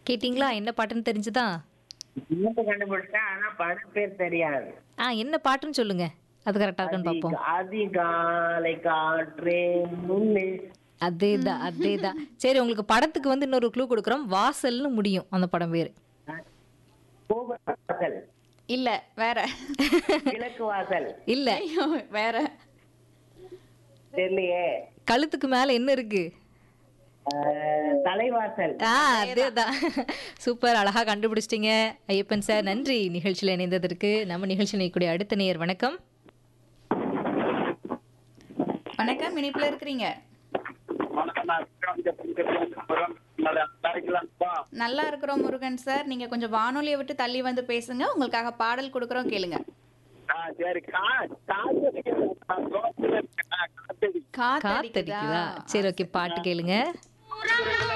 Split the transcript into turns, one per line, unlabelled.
கேட்டிங்களா? என்ன பாட்டுன்னு தெரிஞ்சுதா?
இன்னும் கண்டுபிடிச்சேன். ஆனா படம் பேர் தெரியாது.
என்ன பாட்டுன்னு சொல்லுங்க. அது கரெக்ட்டா இருக்கான்னு பார்ப்போம்.
அதிகாலை காற்றே முன்னே.
அதேதான், அதேதான். சரி உங்களுக்கு படத்துக்கு வந்து இன்னொரு க்ளூ குடுக்குறோம். வாசல்னு முடியும் அந்த படம் பேரு.
கோபுர வாசல்,
இல்ல வேற.
கிழக்கு வாசல்,
இல்ல.
ஐயோ, வேற.
தெரியலையே.
கழுத்துக்கு மேல என்ன இருக்கு?
தலைவாசல்.
அதேதான். சூப்பர் அழகா கண்டுபிடிச்சிட்டீங்க ஐயப்பன் சார். நன்றி நிகழ்ச்சியில இணைந்ததற்கு. நம்ம நிகழ்ச்சி நிற்கக்கூடிய அடுத்த நேயர் வணக்கம்.
வணக்கம், இணைப்புல இருக்கிறீங்க. நல்லா இருக்கிறோம் முருகன் சார். நீங்க கொஞ்சம் வானொலியை விட்டு தள்ளி வந்து பேசுங்க. உங்களுக்காக பாடல் கொடுக்குறோம், கேளுங்க.
காத்தடிக்குதா? சரி ஓகே, பாட்டு கேளுங்க.